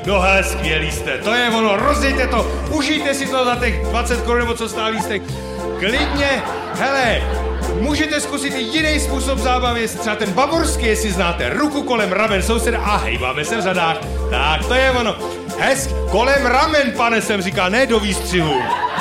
No hele, skvělý jste, to je ono, rozdějte to, užijte si to za těch 20 korun, nebo co stál lístek. Klidně, hele, můžete zkusit i jiný způsob zábavy, třeba ten bavorský, jestli znáte, ruku kolem ramen souseda a hejbáme se v řadách. Tak, to je ono. Kolem ramen, pane, jsem říkal, ne do výstřihu.